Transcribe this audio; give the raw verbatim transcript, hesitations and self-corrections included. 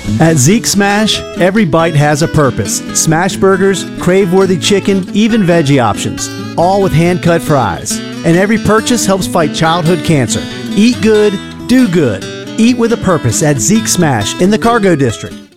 At Zeke Smash, every bite has a purpose. Smash burgers, crave-worthy chicken, even veggie options. All with hand-cut fries. And every purchase helps fight childhood cancer. Eat good, do good. Eat with a purpose at Zeke Smash in the Cargo District.